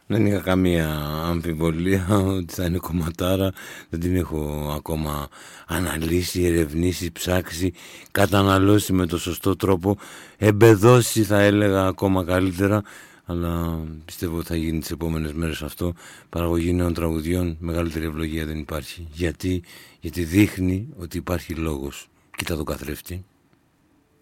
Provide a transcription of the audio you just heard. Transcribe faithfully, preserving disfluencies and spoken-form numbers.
Δεν είχα καμία αμφιβολία ότι θα είναι κομματάρα. Δεν την έχω ακόμα αναλύσει, ερευνήσει, ψάξει, καταναλώσει με το σωστό τρόπο, εμπεδώσει θα έλεγα ακόμα καλύτερα. Αλλά πιστεύω ότι θα γίνει τις επόμενες μέρες αυτό. Παραγωγή νέων τραγουδιών, μεγαλύτερη ευλογία δεν υπάρχει. Γιατί, Γιατί δείχνει ότι υπάρχει λόγος. Κοίτα τον καθρέφτη.